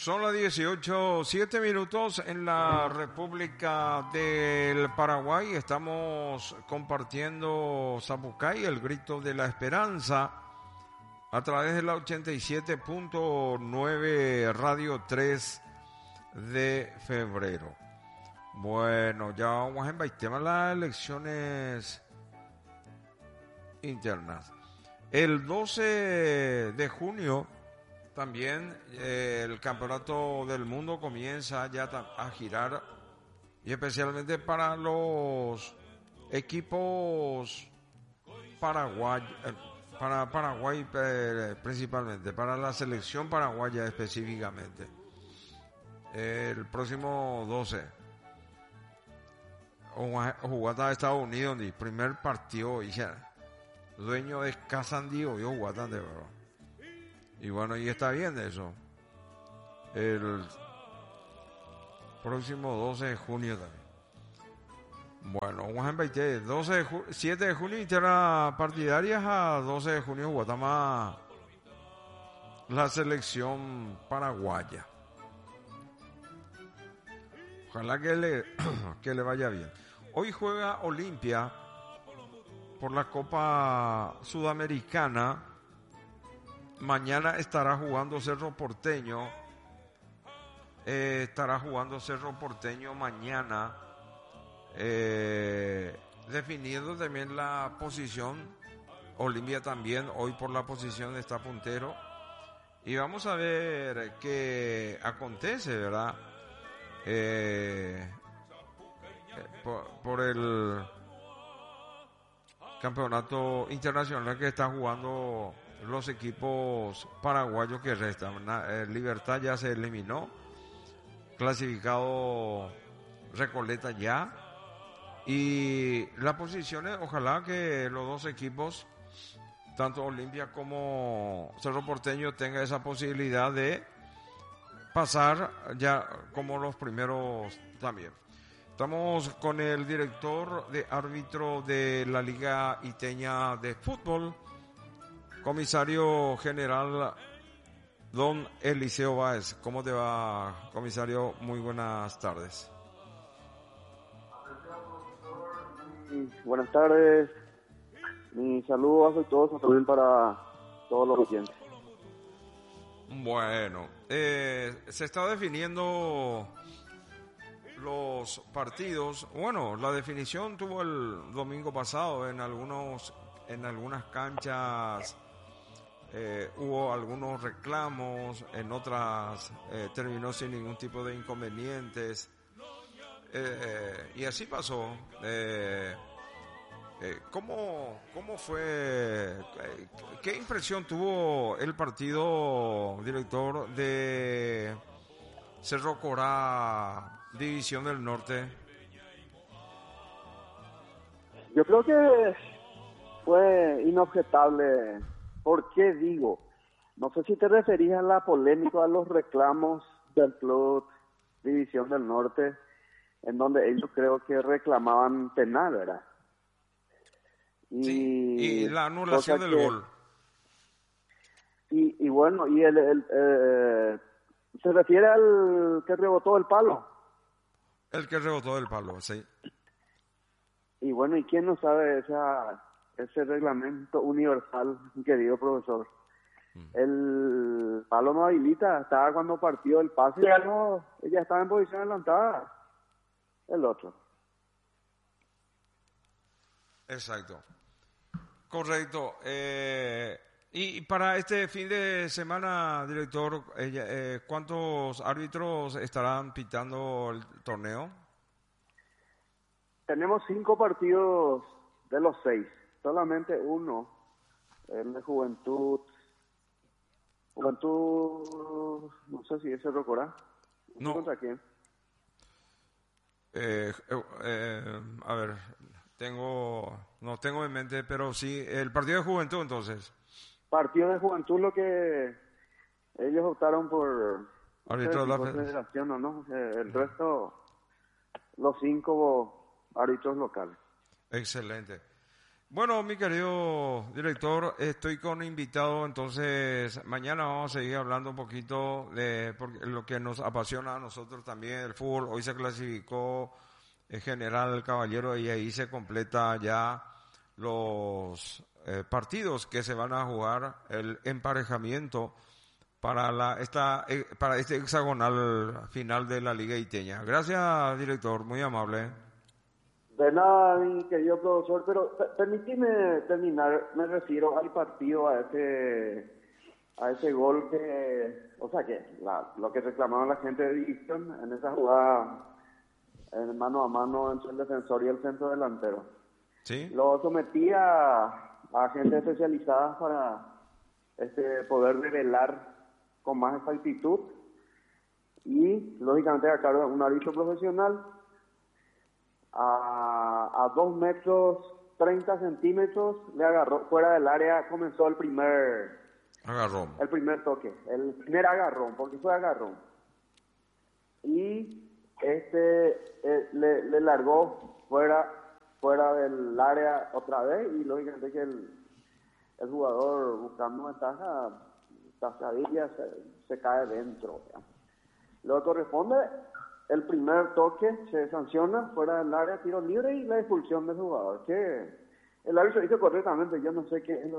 Son las 18:07 en la República del Paraguay. Estamos compartiendo Zapucay, el grito de la esperanza, a través de la 87.9 Radio 3 de febrero. Bueno, ya vamos a invitar a las elecciones internas. El 12 de junio también el campeonato del mundo comienza ya a girar, y especialmente para los equipos paraguayos, para Paraguay principalmente, para la selección paraguaya específicamente. El próximo 12 jugada a Estados Unidos, el primer partido, y ya dueño de Casandío, yo jugada de verdad. Y bueno, y está bien eso. El próximo 12 de junio también. Bueno, vamos a invitar 7 de junio internas partidarias, a 12 de junio Guatemala, la selección paraguaya. Ojalá que le vaya bien. Hoy juega Olimpia por la Copa Sudamericana. Mañana estará jugando Cerro Porteño. Mañana. Definiendo también la posición. Olimpia también hoy por la posición está puntero. Y vamos a ver qué acontece, ¿verdad? Por el campeonato internacional que están jugando los equipos paraguayos que restan. Libertad ya se eliminó, clasificado Recoleta ya, y las posiciones, ojalá que los dos equipos, tanto Olimpia como Cerro Porteño, tengan esa posibilidad de pasar ya como los primeros también. Estamos con el director de árbitro de la Liga Iteña de Fútbol, comisario general don Eliseo Báez. ¿Cómo te va, comisario? Muy buenas tardes. Buenas tardes. Mi saludo afectuoso también para todos los oyentes. Bueno, se está definiendo los partidos. Bueno, la definición tuvo el domingo pasado en algunas canchas. Hubo algunos reclamos, en otras terminó sin ningún tipo de inconvenientes, y así pasó. ¿Cómo fue? ¿Qué impresión tuvo el partido, director, de Cerro Corá, División del Norte? Yo creo que fue inobjetable. ¿Por qué digo? No sé si te referías a la polémica, a los reclamos del club División del Norte, en donde ellos creo que reclamaban penal, ¿verdad? Y la anulación del gol. Y bueno, y se refiere al que rebotó el palo. El que rebotó el palo, sí. Y bueno, ¿y quién no sabe ese reglamento universal, querido profesor? El palo no habilita, estaba cuando partió el pase, ya estaba en posición adelantada el otro. Exacto. Correcto. Y para este fin de semana, director, ¿cuántos árbitros estarán pitando el torneo? Tenemos 5 partidos de los 6, solamente uno, el de Juventud, no sé si es Cerro Corá. No. ¿Contra quién? A ver, no tengo en mente, pero sí, el partido de Juventud entonces. Partido de Juventud, lo que ellos optaron por árbitro de la federación, ¿o no? El resto, los 5 árbitros locales. Excelente. Bueno, mi querido director, estoy con invitado, entonces mañana vamos a seguir hablando un poquito de lo que nos apasiona a nosotros también, el fútbol. Hoy se clasificó el General Caballero y ahí se completa ya los partidos que se van a jugar, el emparejamiento para para este hexagonal final de la Liga Iteña. Gracias, director, muy amable. De nada, mi querido profesor, pero permíteme terminar, me refiero al partido, a ese gol que, o sea, lo que reclamaban la gente de División en esa jugada en mano a mano entre el defensor y el centro delantero. ¿Sí? Lo sometía a gente especializada para poder revelar con más exactitud y, lógicamente, a cargo de un árbitro profesional. A 2 metros 30 centímetros le agarró fuera del área, comenzó el primer toque, el primer agarrón, porque fue agarrón, y le largó fuera del área otra vez, y lógicamente que el jugador, buscando ventaja, Tascadilla se cae dentro, ¿ya? Luego corresponde el primer toque, se sanciona fuera del área, tiro libre y la expulsión del jugador, que el árbitro hizo correctamente. Yo no sé qué es lo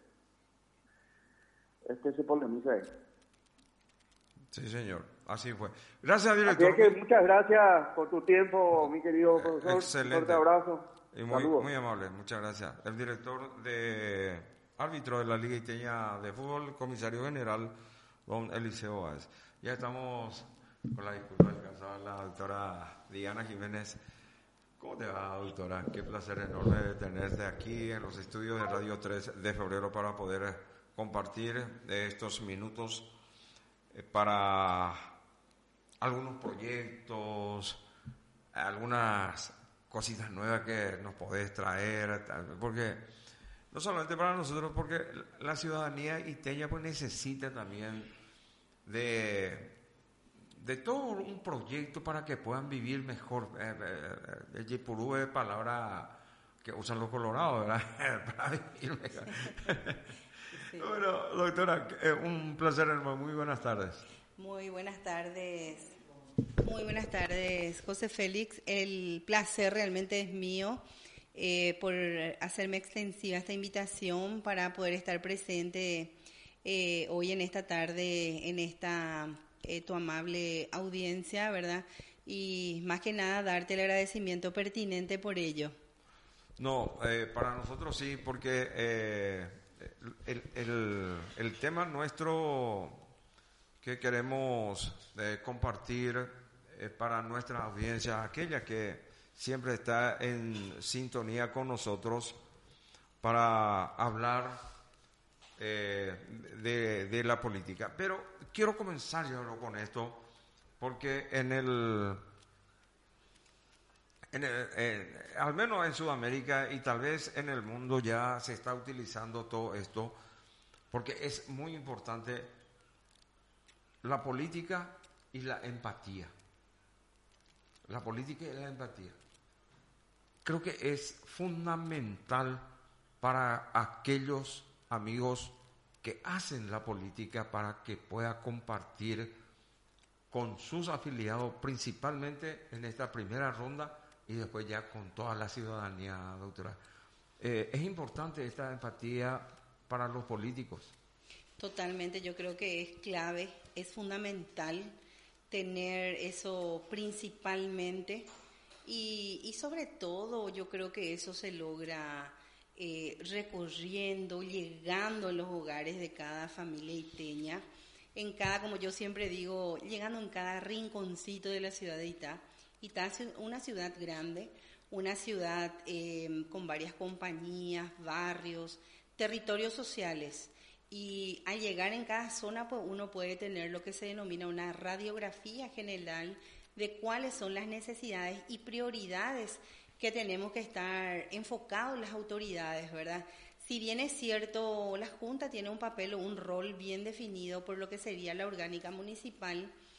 que se polemiza ahí. Sí, señor, así fue. Gracias, director. Así que muchas gracias por tu tiempo, mi querido profesor. Excelente. Un fuerte abrazo. Y muy amable, muchas gracias. El director de árbitro de la Liga Iteña de Fútbol, comisario general, don Eliseo Báez. Ya estamos con la disculpa alcanzada la doctora Diana Jiménez. ¿Cómo te va, doctora? Qué placer enorme de tenerte aquí en los estudios de Radio 3 de Febrero para poder compartir estos minutos para algunos proyectos, algunas cositas nuevas que nos podés traer, porque no solamente para nosotros, porque la ciudadanía iteña pues necesita también de todo un proyecto para que puedan vivir mejor. El Yipurú es palabra que usan los colorados, ¿verdad? Para vivir mejor. Sí. Bueno, doctora, un placer, hermano. Muy buenas tardes. Muy buenas tardes. Muy buenas tardes, José Félix. El placer realmente es mío por hacerme extensiva esta invitación para poder estar presente hoy en esta tarde, en esta tu amable audiencia, ¿verdad? Y más que nada darte el agradecimiento pertinente por ello. No, para nosotros sí, porque el tema nuestro que queremos compartir para nuestra audiencia, aquella que siempre está en sintonía con nosotros para hablar de la política. Pero quiero comenzar yo con esto, porque al menos en Sudamérica y tal vez en el mundo ya se está utilizando todo esto, porque es muy importante la política y la empatía. La política y la empatía. Creo que es fundamental para aquellos amigos que hacen la política para que pueda compartir con sus afiliados, principalmente en esta primera ronda y después ya con toda la ciudadanía, doctora. Es importante esta empatía para los políticos. Totalmente, yo creo que es clave, es fundamental tener eso principalmente y sobre todo yo creo que eso se logra recorriendo, llegando a los hogares de cada familia iteña, como yo siempre digo, llegando en cada rinconcito de la ciudad de Itá. Itá es una ciudad grande, una ciudad con varias compañías, barrios, territorios sociales. Y al llegar en cada zona, pues uno puede tener lo que se denomina una radiografía general de cuáles son las necesidades y prioridades que tenemos que estar enfocados las autoridades, ¿verdad? Si bien es cierto, la Junta tiene un papel o un rol bien definido por lo que sería la orgánica municipal,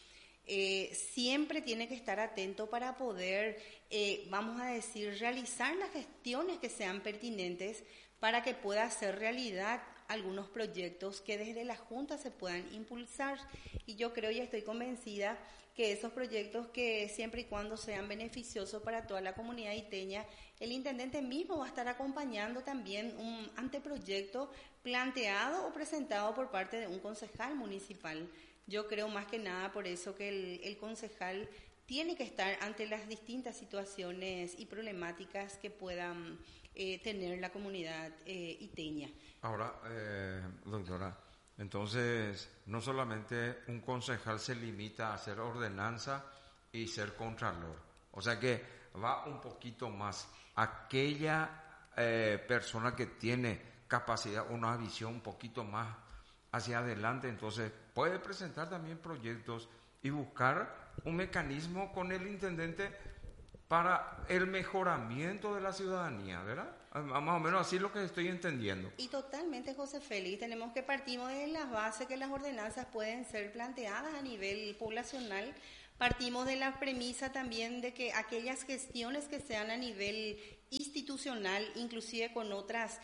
siempre tiene que estar atento para poder, vamos a decir, realizar las gestiones que sean pertinentes para que pueda hacer realidad algunos proyectos que desde la Junta se puedan impulsar. Y yo creo y estoy convencida que esos proyectos, que siempre y cuando sean beneficiosos para toda la comunidad iteña, el intendente mismo va a estar acompañando también un anteproyecto planteado o presentado por parte de un concejal municipal. Yo creo más que nada por eso que el concejal tiene que estar ante las distintas situaciones y problemáticas que puedan tener la comunidad iteña. Ahora, doctora, entonces no solamente un concejal se limita a hacer ordenanza y ser contralor, o sea que va un poquito más. Aquella persona que tiene capacidad, una visión un poquito más hacia adelante, entonces puede presentar también proyectos y buscar un mecanismo con el intendente para el mejoramiento de la ciudadanía, ¿verdad? Más o menos así es lo que estoy entendiendo. Y totalmente, José Félix, tenemos que partimos de las bases que las ordenanzas pueden ser planteadas a nivel poblacional. Partimos de la premisa también de que aquellas gestiones que sean a nivel institucional, inclusive con otros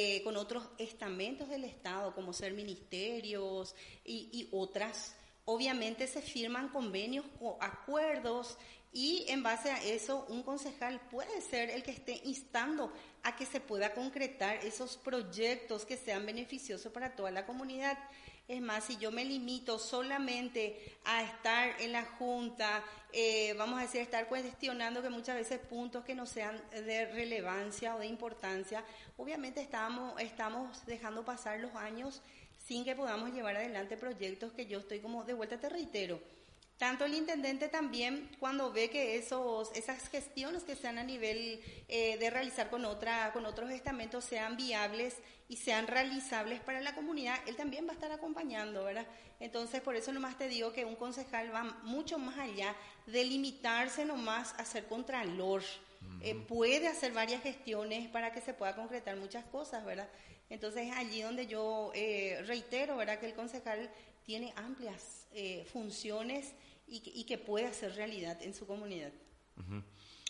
estamentos del Estado, como ser ministerios y otras, obviamente se firman convenios o acuerdos, y en base a eso un concejal puede ser el que esté instando a que se pueda concretar esos proyectos que sean beneficiosos para toda la comunidad. Es más, si yo me limito solamente a estar en la Junta, vamos a decir, estar cuestionando que muchas veces puntos que no sean de relevancia o de importancia, obviamente estamos dejando pasar los años sin que podamos llevar adelante proyectos que yo estoy como, de vuelta te reitero, tanto el intendente también, cuando ve que esas gestiones que sean a nivel de realizar con otros estamentos sean viables y sean realizables para la comunidad, él también va a estar acompañando, ¿verdad? Entonces, por eso nomás te digo que un concejal va mucho más allá de limitarse nomás a ser contralor. Puede hacer varias gestiones para que se pueda concretar muchas cosas, ¿verdad? Entonces, allí donde yo reitero, ¿verdad?, que el concejal tiene amplias funciones y que puede hacer realidad en su comunidad. Uh-huh.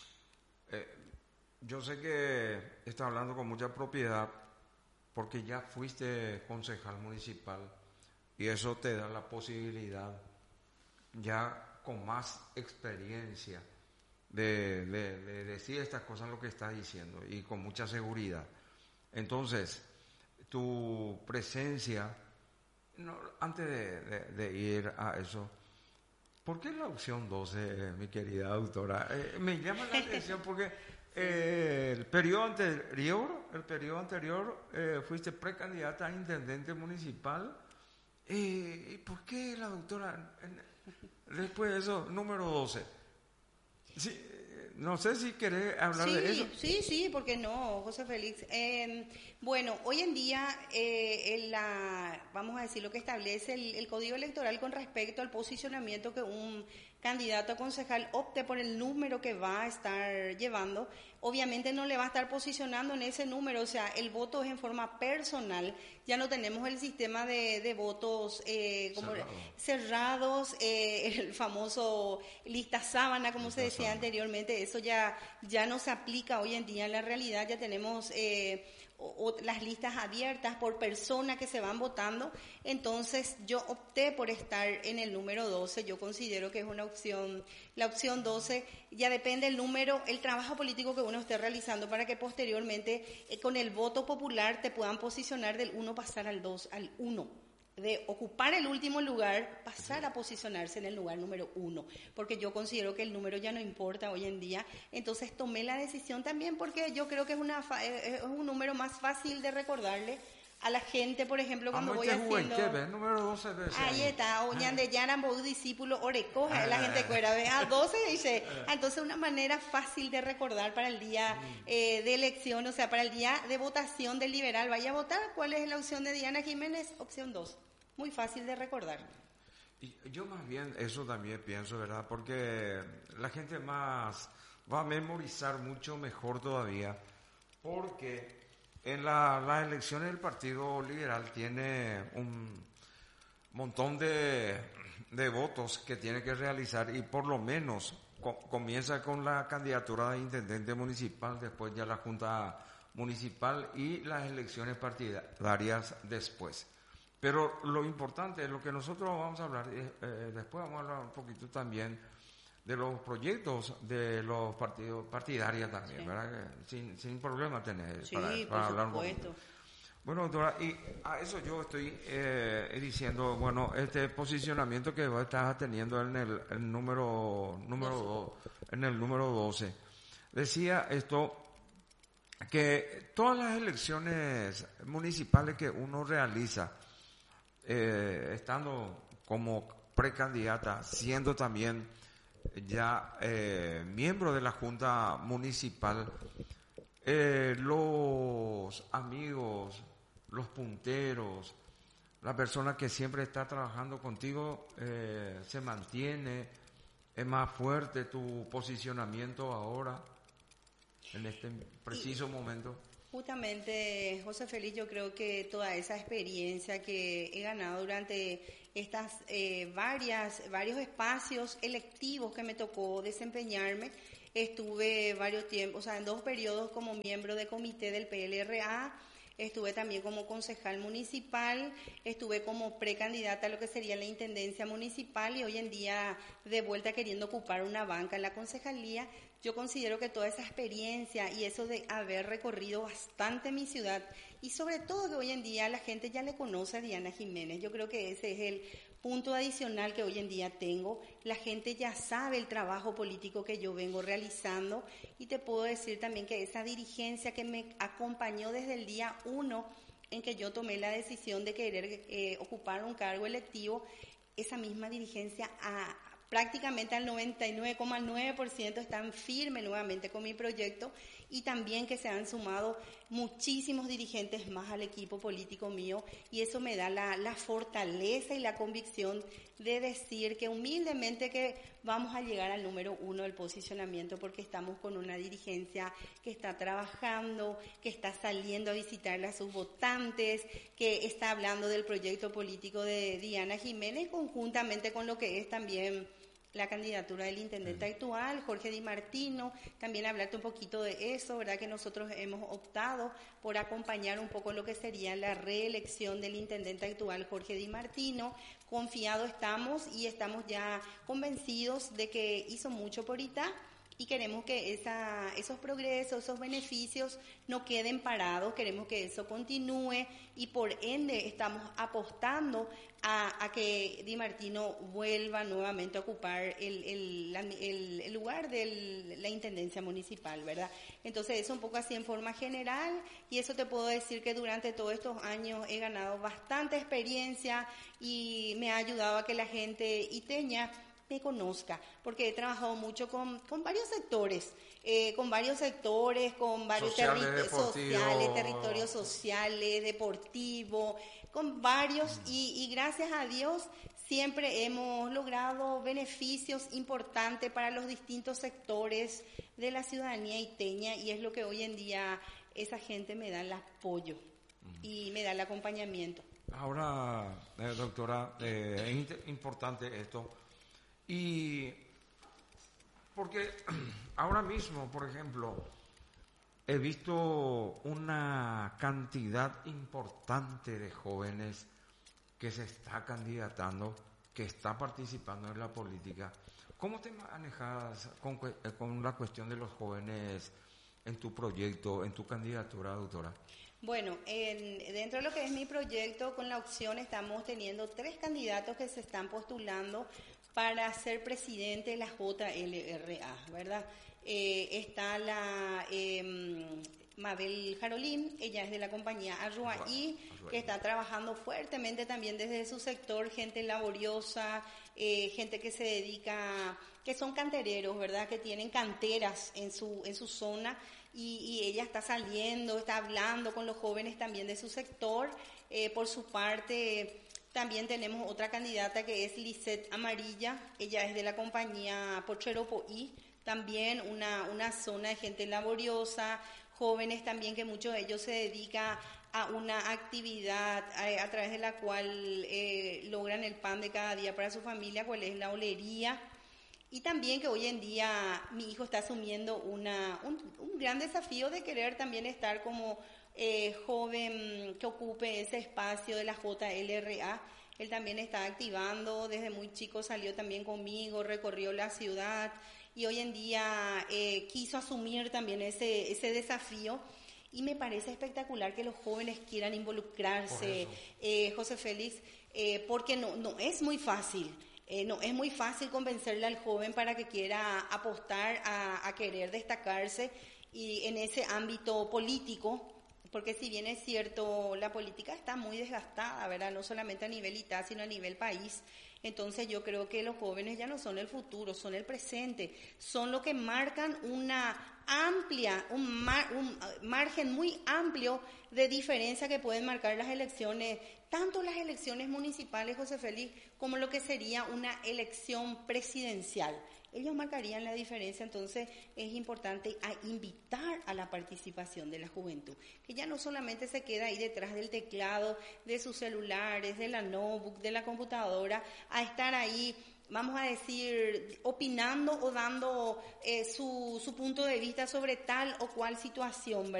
Yo sé que está hablando con mucha propiedad porque ya fuiste concejal municipal y eso te da la posibilidad, ya con más experiencia, de decir estas cosas, lo que estás diciendo, y con mucha seguridad. Entonces, tu presencia, antes de ir a eso, ¿por qué la opción 12, mi querida doctora? Me llama la atención porque el periodo anterior fuiste precandidata a intendente municipal. ¿Y por qué la doctora, después de eso, número 12? Sí, no sé si querés hablar de eso. Sí, ¿por qué no, José Félix? Bueno, hoy en día, vamos a decir, lo que establece el Código Electoral con respecto al posicionamiento que un candidato a concejal opte por el número que va a estar llevando, obviamente no le va a estar posicionando en ese número, o sea, el voto es en forma personal, ya no tenemos el sistema de votos como cerrados, el famoso lista sábana, como se decía anteriormente, eso ya no se aplica hoy en día en la realidad, ya tenemos las listas abiertas por persona que se van votando. Entonces yo opté por estar en el número 12, yo considero que es una opción, la opción 12, ya depende el número, el trabajo político que uno esté realizando para que posteriormente con el voto popular te puedan posicionar del 1 pasar al 2, al 1. De ocupar el último lugar, pasar a posicionarse en el lugar número 1, porque yo considero que el número ya no importa hoy en día. Entonces tomé la decisión también porque yo creo que es un número más fácil de recordarle a la gente, por ejemplo, cuando voy haciendo... número 12 veces. Ahí está, o ñande yaran bo discípulo orecoja, la gente cuera, ve a 12 dice. Entonces una manera fácil de recordar para el día de elección, o sea, para el día de votación del liberal, vaya a votar, ¿cuál es la opción de Diana Jiménez? Opción 2. Muy fácil de recordar. Y yo más bien eso también pienso, ¿verdad? Porque la gente más va a memorizar mucho mejor todavía, porque en las elecciones del Partido Liberal tiene montón de votos que tiene que realizar y por lo menos comienza con la candidatura de intendente municipal, después ya la junta municipal y las elecciones partidarias después. Pero lo importante, lo que nosotros vamos a hablar, después vamos a hablar un poquito también de los proyectos de los partidos partidarios también, sí. ¿Verdad? Sin problema tener sí, para hablar un supuesto. poquito. Bueno, doctora, y a eso yo estoy diciendo, bueno, este posicionamiento que vos estás teniendo en el número 12. Decía esto, que todas las elecciones municipales que uno realiza, estando como precandidata, siendo también ya miembro de la Junta Municipal, los amigos, los punteros, la persona que siempre está trabajando contigo, se mantiene, es más fuerte tu posicionamiento ahora, en este preciso momento. Justamente, José Félix, yo creo que toda esa experiencia que he ganado durante estas varios espacios electivos que me tocó desempeñarme, estuve varios tiempos, o sea, en 2 periodos como miembro de comité del PLRA, estuve también como concejal municipal, estuve como precandidata a lo que sería la intendencia municipal y hoy en día de vuelta queriendo ocupar una banca en la concejalía. Yo considero que toda esa experiencia y eso de haber recorrido bastante mi ciudad y sobre todo que hoy en día la gente ya le conoce a Diana Jiménez, yo creo que ese es el punto adicional que hoy en día tengo. La gente ya sabe el trabajo político que yo vengo realizando y te puedo decir también que esa dirigencia que me acompañó desde el día 1 en que yo tomé la decisión de querer ocupar un cargo electivo, esa misma dirigencia prácticamente al 99,9% están firmes nuevamente con mi proyecto y también que se han sumado muchísimos dirigentes más al equipo político mío y eso me da la fortaleza y la convicción de decir que humildemente que vamos a llegar al número 1 del posicionamiento porque estamos con una dirigencia que está trabajando, que está saliendo a visitarle a sus votantes, que está hablando del proyecto político de Diana Jiménez conjuntamente con lo que es también la candidatura del intendente actual, Jorge Di Martino, también hablarte un poquito de eso, ¿verdad? Que nosotros hemos optado por acompañar un poco lo que sería la reelección del intendente actual, Jorge Di Martino. Confiado estamos y estamos ya convencidos de que hizo mucho por Itá y queremos que esos progresos, esos beneficios no queden parados, queremos que eso continúe y por ende estamos apostando a que Di Martino vuelva nuevamente a ocupar el lugar de la intendencia municipal, ¿verdad? Entonces eso un poco así en forma general y eso te puedo decir que durante todos estos años he ganado bastante experiencia y me ha ayudado a que la gente iteña me conozca, porque he trabajado mucho con varios sectores, con varios territorios sociales, deportivos, con varios y gracias a Dios siempre hemos logrado beneficios importantes para los distintos sectores de la ciudadanía iteña y es lo que hoy en día esa gente me da el apoyo y me da el acompañamiento. Ahora, doctora, es importante esto. Y porque ahora mismo, por ejemplo, he visto una cantidad importante de jóvenes que se está candidatando, que está participando en la política. ¿Cómo te manejas con la cuestión de los jóvenes en tu proyecto, en tu candidatura, doctora? Bueno, dentro de lo que es mi proyecto, con la opción estamos teniendo 3 candidatos que se están postulando para ser presidente de la JLRA, ¿verdad? Está la Mabel Jarolín, ella es de la compañía Arruaí, que está trabajando fuertemente también desde su sector, gente laboriosa, gente que se dedica, que son cantereros, ¿verdad? Que tienen canteras en su zona y ella está saliendo, está hablando con los jóvenes también de su sector. Por su parte, también tenemos otra candidata que es Lisette Amarilla, ella es de la compañía Pochero Poí, también una zona de gente laboriosa, jóvenes también que muchos de ellos se dedican a una actividad a través de la cual logran el pan de cada día para su familia, cuál es la olería. Y también que hoy en día mi hijo está asumiendo un gran desafío de querer también estar como joven que ocupe ese espacio de la JLRA. Él también está activando, desde muy chico salió también conmigo, recorrió la ciudad y hoy en día quiso asumir también ese desafío. Y me parece espectacular que los jóvenes quieran involucrarse, José Félix, porque no es muy fácil. No es muy fácil convencerle al joven para que quiera apostar a querer destacarse y en ese ámbito político, porque si bien es cierto, la política está muy desgastada, ¿verdad? No solamente a nivel ITA, sino a nivel país. Entonces yo creo que los jóvenes ya no son el futuro, son el presente, son los que marcan un margen muy amplio de diferencia que pueden marcar las elecciones, tanto las elecciones municipales, José Félix, como lo que sería una elección presidencial. Ellos marcarían la diferencia, entonces es importante invitar a la participación de la juventud, que ya no solamente se queda ahí detrás del teclado, de sus celulares, de la notebook, de la computadora, a estar ahí, vamos a decir, opinando o dando su punto de vista sobre tal o cual situación, ¿verdad?